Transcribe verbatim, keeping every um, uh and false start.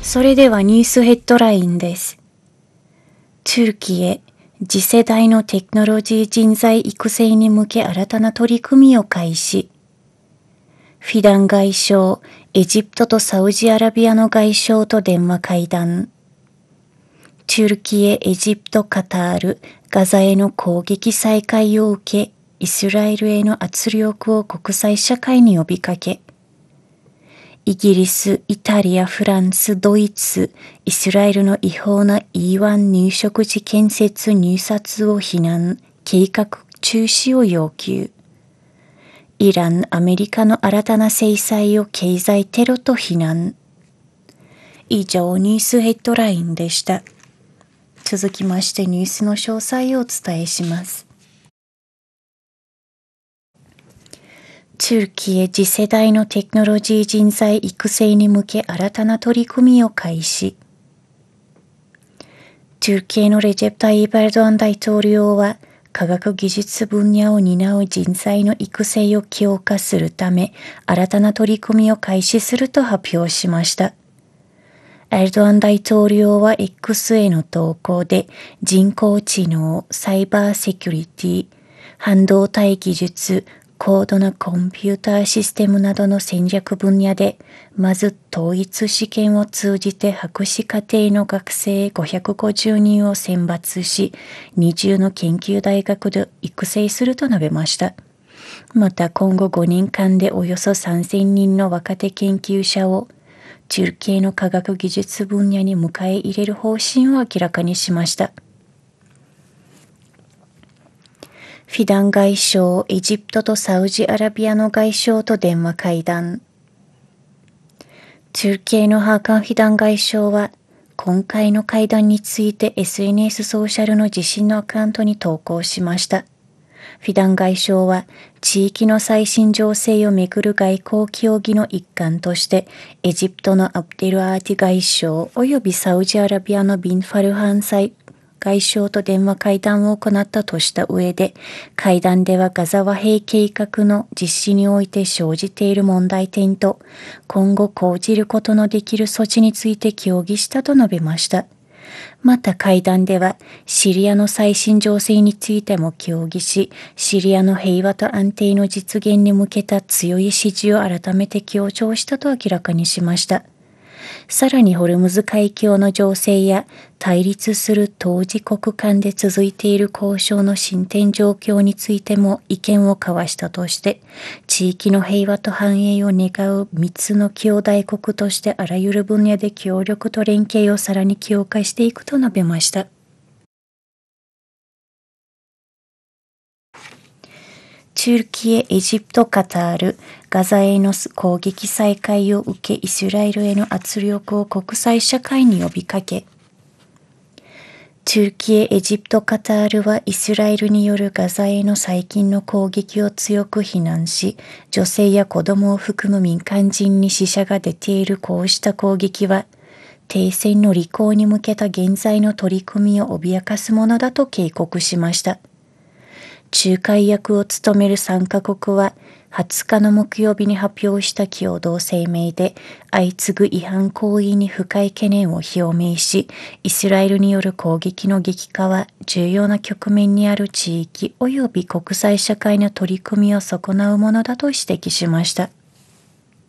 それではニュースヘッドラインです。トゥルキエ、次世代のテクノロジー人材育成に向け新たな取り組みを開始。フィダン外相、エジプトとサウジアラビアの外相と電話会談。トゥルキエ、エジプト、カタール、ガザへの攻撃再開を受け、イスラエルへの圧力を国際社会に呼びかけ。イギリス、イタリア、フランス、ドイツ、イスラエルの違法な イーワン 入植地建設入札を非難、計画中止を要求。イラン、アメリカの新たな制裁を経済テロと非難。以上、ニュースヘッドラインでした。続きましてニュースの詳細をお伝えします。トゥルキエ次世代のテクノロジー人材育成に向け新たな取り組みを開始。トゥルキエのレジェプ・タイープ・エルドアン大統領は、科学技術分野を担う人材の育成を強化するため、新たな取り組みを開始すると発表しました。エルドアン大統領は X への投稿で、人工知能、サイバーセキュリティ、半導体技術、高度なコンピューターシステムなどの戦略分野で、まず統一試験を通じて博士課程の学生ごひゃくごじゅうにんを選抜し、にじゅうの研究大学で育成すると述べました。また今後ごねんかんでおよそさんぜんにんの若手研究者を、トゥルキエの科学技術分野に迎え入れる方針を明らかにしました。フィダン外相、エジプトとサウジアラビアの外相と電話会談。トゥルキエのハーカン・フィダン外相は、今回の会談について エスエヌエス ソーシャルの自身のアカウントに投稿しました。フィダン外相は、地域の最新情勢をめぐる外交協議の一環として、エジプトのアブデルアーティ外相及びサウジアラビアのビン・ファルハン外相と電話会談を行ったとした上で、会談ではガザ和平計画の実施において生じている問題点と、今後講じることのできる措置について協議したと述べました。また会談では、シリアの最新情勢についても協議し、シリアの平和と安定の実現に向けた強い支持を改めて強調したと明らかにしました。さらにホルムズ海峡の情勢や対立する当事国間で続いている交渉の進展状況についても意見を交わしたとして、地域の平和と繁栄を願うみっつの兄弟国としてあらゆる分野で協力と連携をさらに強化していくと述べました。トゥルキエ、エジプト、カタール、ガザへの攻撃再開を受け、イスラエルへの圧力を国際社会に呼びかけ。トゥルキエ、エジプト、カタールはイスラエルによるガザへの最近の攻撃を強く非難し、女性や子供を含む民間人に死者が出ているこうした攻撃は、停戦の履行に向けた現在の取り組みを脅かすものだと警告しました。仲介役を務めるさんカ国ははつかの木曜日に発表した共同声明で相次ぐ違反行為に深い懸念を表明し、イスラエルによる攻撃の激化は重要な局面にある地域及び国際社会の取り組みを損なうものだと指摘しました。